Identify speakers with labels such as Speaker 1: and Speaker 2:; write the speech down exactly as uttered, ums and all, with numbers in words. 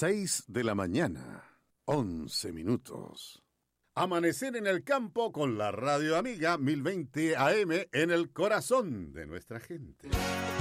Speaker 1: Seis de la mañana, once minutos. Amanecer en el campo con la radio amiga mil veinte A M en el corazón de nuestra gente.